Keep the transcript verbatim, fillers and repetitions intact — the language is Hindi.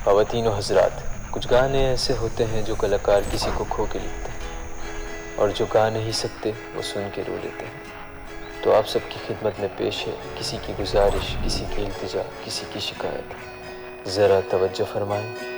ख़वातीन व हज़रात, कुछ गाने ऐसे होते हैं जो कलाकार किसी को खो के लिखते हैं और जो गा नहीं सकते वो सुन के रो लेते हैं। तो आप सबकी खिदमत में पेश है किसी की गुजारिश, किसी की इल्तिजा, किसी की शिकायत। ज़रा तवज्जो फरमाएं।